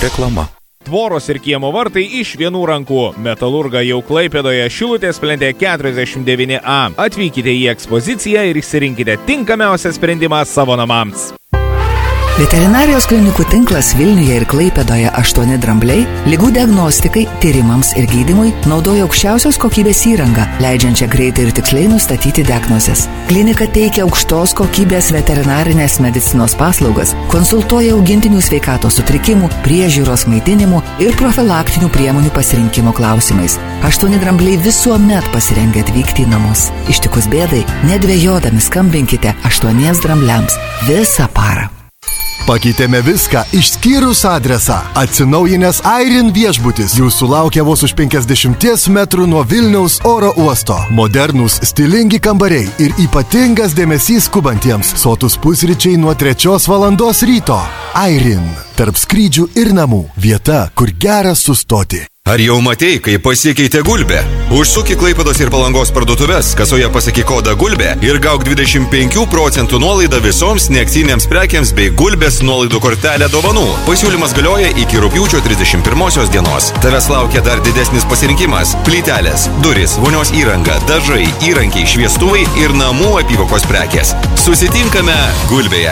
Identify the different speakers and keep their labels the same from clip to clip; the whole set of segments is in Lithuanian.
Speaker 1: Reklama.
Speaker 2: Tvoros ir kiemo vartai iš vienų rankų. Metalurga jau Klaipėdoje, Šilutės plente 49A. Atvykite į ekspoziciją ir išsirinkite tinkamiausią sprendimą savo namams.
Speaker 3: Veterinarijos klinikų tinklas Vilniuje ir Klaipėdoje 8 drambliai ligų diagnostikai, tyrimams ir gydymui naudoja aukščiausios kokybės įrangą, leidžiančią greitai ir tiksliai nustatyti diagnozes. Klinika teikia aukštos kokybės veterinarinės medicinos paslaugas, konsultuoja augintinių sveikatos sutrikimų, priežiūros maitinimų ir profilaktinių priemonių pasirinkimo klausimais. 8 drambliai visuomet pasirengę atvykti į namus. Ištikus bėdai, nedvejodami skambinkite 8 drambliams visą parą.
Speaker 4: Pakeitėme viską išskyrus adresą. Atsinaujinęs Airin viešbutis jūsų laukia vos už 50 metrų nuo Vilniaus oro uosto. Modernūs, stilingi kambariai ir ypatingas dėmesys skubantiems. Sotus pusryčiai nuo 3 valandos ryto. Airin. Tarp skrydžių ir namų. Vieta, kur gera sustoti.
Speaker 1: Ar jau matei, kaip pasikeitė Gulbė? Užsuk į Klaipėdos ir Palangos parduotuves, kasoje pasakyk kodą Gulbė ir gauk 25% nuolaidą visoms neakcinėms prekiams bei Gulbės nuolaidų kortelę dovanų. Pasiūlymas galioja iki rugpjūčio 31 dienos. Tavęs laukia dar didesnis pasirinkimas. Plytelės, durys, vonios įranga, dažai, įrankiai, šviestuvai ir namų apyvokos prekės. Susitinkame Gulbėje.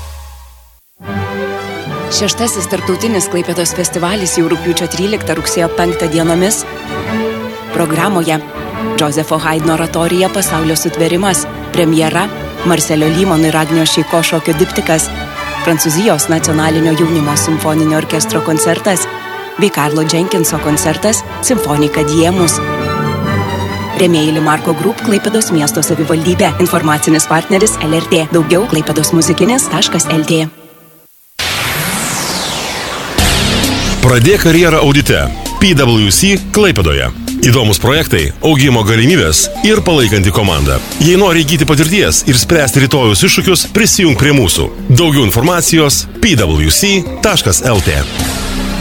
Speaker 5: 6. tarptautinis Klaipėdos festivalis jau rugpjūčio 13 rugsėjo 5 dienomis. Programoje Džozefo Haidno oratorija Pasaulio sutvėrimas, premjera Marcelio Lymono ir Agnio Šeiko šokio diptikas, Prancūzijos nacionalinio jaunimo simfoninio orkestro koncertas bei Karlo Jenkinso koncertas Simfonika Diemus. Rėmėjai Limarko Group, Klaipėdos miesto savivaldybė. Informacinis partneris LRT. Daugiau klaipėdosmuzikinis.lt.
Speaker 6: Pradėk karjerą audite. PwC Klaipėdoje. Įdomus projektai, augimo galimybės ir palaikanti komanda. Jei nori įgyti patirties ir spręsti rytojus iššūkius, prisijunk prie mūsų. Daugiau informacijos pwc.lt.